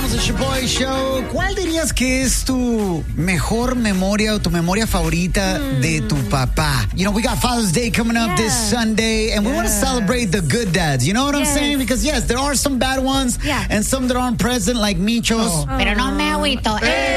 Continuamos el Shaboy Show. ¿Cuál dirías que es tu mejor memoria o tu memoria favorita de tu papá? You know, we got Father's Day coming up this Sunday, and we want to celebrate the good dads. You know what I'm saying? Because, yes, there are some bad ones and some that aren't present, like Michos. Pero no me agüito.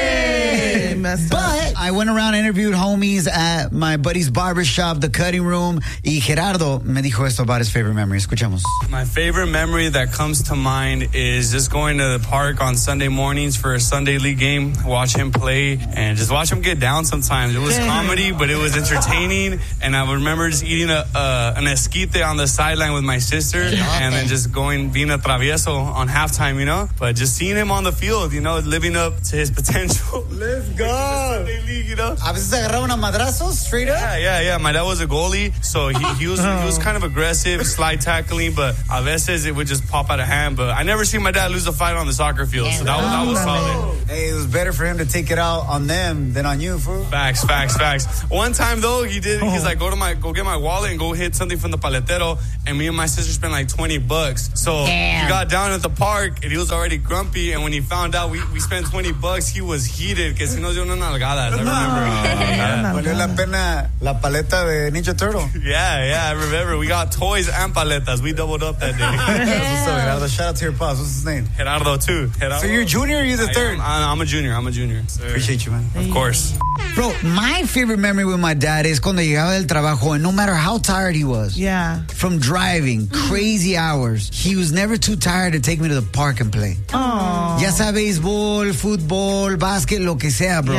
Hey! But I went around and interviewed homies at my buddy's barbershop, the cutting room, y Gerardo me dijo esto about his favorite memory. Escuchemos. My favorite memory that comes to mind is just going to the park on Sunday mornings for a Sunday league game, watch him play, and just watch him get down sometimes. It was comedy, but it was entertaining, and I remember just eating an esquite on the sideline with my sister, and then just being a travieso on halftime, you know? But just seeing him on the field, you know, living up to his potential. Let's go! Sunday league, you know? A veces agarraban a madrazos straight up? Yeah. My dad was a goalie, so he was kind of aggressive, slide tackling, but a veces it would just pop out of hand. But I never seen my dad lose a fight on the soccer field, so that was solid. Hey, it was better for him to take it out on them than on you, fool. Facts. One time though, he's like, go get my wallet and go hit something from the paletero, and me and my sister spent like $20. So he got down at the park and he was already grumpy, and when he found out we spent $20, he was heated because he knows yo no nalgadas. I remember. Valió la pena la paleta de Ninja Turtle. Yeah, I remember. We got toys and paletas. We doubled up that day. What's up, Gerardo? Shout out to your pops. What's his name? Gerardo too. So you're a junior or you're the third? I'm a junior. Sir. Appreciate you, man. Of course. Bro, my favorite memory with my dad is cuando llegaba del trabajo, and no matter how tired he was, from driving crazy hours, he was never too tired to take me to the park and play. Ya sea béisbol, fútbol, básquet, lo que sea, bro.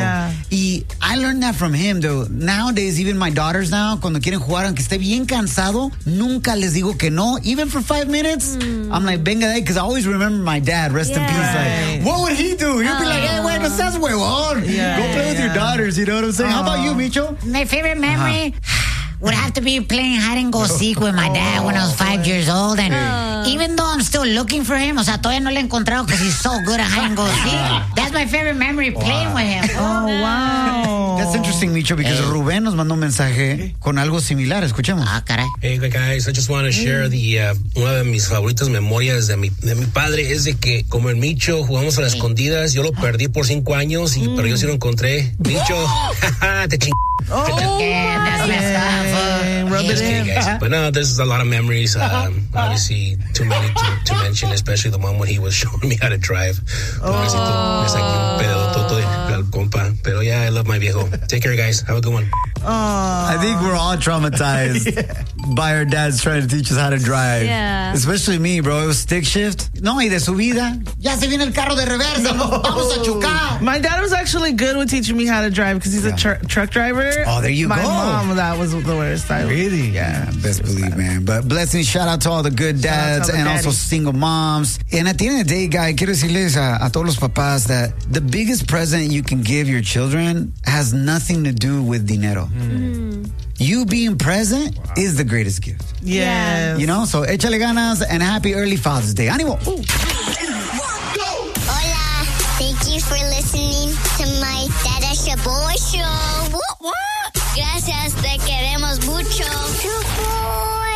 Y I learned that from him, though. Nowadays, even my daughters now, cuando quieren jugar, aunque esté bien cansado, nunca les digo que no. Even for 5 minutes, I'm like, venga de ahí, because I always remember my dad, rest in peace. Like, what would he do? He'd be like, hey, güey, no seas huevón. Go play with your daughters, you know what I'm saying? How about you, Micho? My favorite memory would have to be playing hide and go seek with my dad when I was 5 years old. And even though I'm still looking for him, o sea, todavía no le he encontrado because he's so good at hide and go seek. That's my favorite memory, playing with him. Oh, wow. That's interesting, Micho, because Rubén nos mandó un mensaje con algo similar. Escuchemos. Caray. Hey, guys, I just want to share una de mis favoritas memorias de mi padre es de que, como el Micho, jugamos a las escondidas. Yo lo perdí por 5 años, pero yo sí lo encontré. Micho, te ching. That's messed up. Rub it in. Guys. But no, there's a lot of memories. Obviously, too many to mention, especially the one when he was showing me how to drive. Pero yeah, I love my viejo. Take care, guys. Have a good one. I think we're all traumatized by our dads trying to teach us how to drive. Yeah. Especially me, bro. It was stick shift. No, y de subida. Ya se viene el carro de reversa. Vamos a chocar. My dad was actually good with teaching me how to drive because he's a truck driver. Oh, there you My go. mom, that was the worst. Really? Yeah, best believe, man. But blessings, shout out to all the good dads and also single moms. And at the end of the day, guy, quiero decirles a todos los papás that the biggest present you can give your children has nothing to do with dinero. You being present is the greatest gift. Yes. You know, so échale ganas and happy early Father's Day. ¡Ánimo! Hola, thank you for listening to my Dada Shaboy Show. What? Gracias, te queremos mucho. Shaboy.